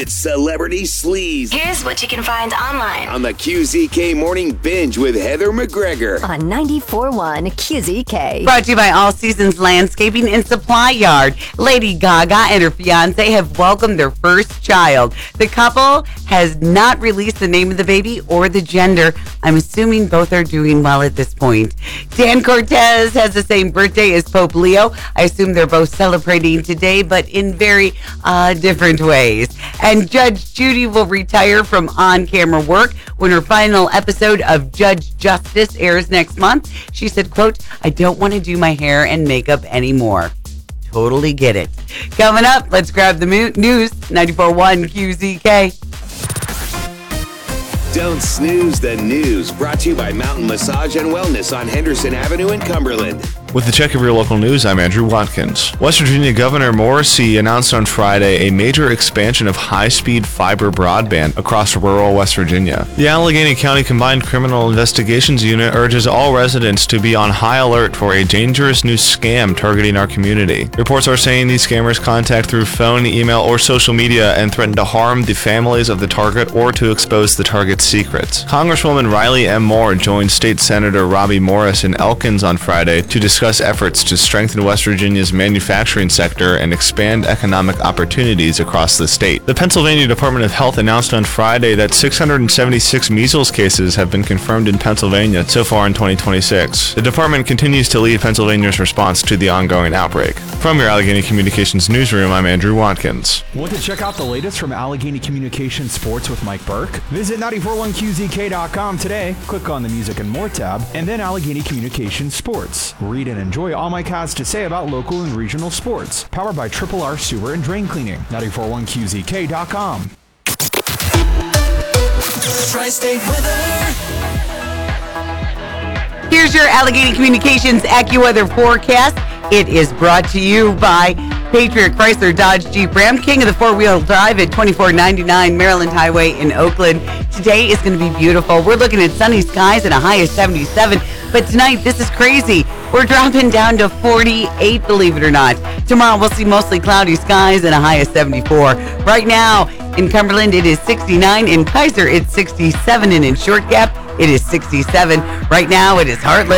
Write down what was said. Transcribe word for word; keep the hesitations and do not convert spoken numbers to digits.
It's Celebrity Sleaze Here's what you can find online on the Q Z K Morning Binge with Heather McGregor on ninety-four point one Q Z K. Brought to you by All Seasons Landscaping and Supply Yard. Lady Gaga and her fiance have welcomed their first child. The couple has not released the name of the baby or the gender. I'm assuming both are doing well at this point. Dan Cortez has the same birthday as Pope Leo. I assume they're both celebrating today, but in very uh, different ways. And Judge Judy will retire from on-camera work when her final episode of Judge Justice airs next month. She said, quote, I don't want to do my hair and makeup anymore. Totally get it. Coming up, let's grab the mo- news. ninety-four point one Q Z K. Don't snooze the news. Brought to you by Mountain Massage and Wellness on Henderson Avenue in Cumberland. With the check of your local news, I'm Andrew Watkins. West Virginia Governor Morrisey announced on Friday a major expansion of high-speed fiber broadband across rural West Virginia. The Allegheny County Combined Criminal Investigations Unit urges all residents to be on high alert for a dangerous new scam targeting our community. Reports are saying these scammers contact through phone, email, or social media and threaten to harm the families of the target or to expose the target's secrets. Congresswoman Riley M. Moore joined State Senator Robbie Morris in Elkins on Friday to discuss efforts to strengthen West Virginia's manufacturing sector and expand economic opportunities across the state. The Pennsylvania Department of Health announced on Friday that six hundred seventy-six measles cases have been confirmed in Pennsylvania so far in twenty twenty-six. The department continues to lead Pennsylvania's response to the ongoing outbreak. From your Allegheny Communications newsroom, I'm Andrew Watkins. Want to check out the latest from Allegheny Communications Sports with Mike Burke? Visit ninety-four point one Q Z K dot com today, click on the Music and More tab, and then Allegheny Communications Sports. Read and enjoy all Mike has to say about local and regional sports. Powered by Triple R Sewer and Drain Cleaning. ninety-four point one Q Z K dot com. Tri-State weather. Here's your Allegheny Communications AccuWeather forecast. It is brought to you by Patriot Chrysler Dodge Jeep Ram, king of the four-wheel drive at twenty-four ninety-nine Maryland Highway in Oakland. Today is going to be beautiful. We're looking at sunny skies and a high of seventy-seven. But tonight, this is crazy. We're dropping down to forty-eight, believe it or not. Tomorrow, we'll see mostly cloudy skies and a high of seventy-four. Right now, in Cumberland, it is sixty-nine. In Kaiser, it's sixty-seven. And in Short Gap, it is sixty-seven. Right now, it is Heartland.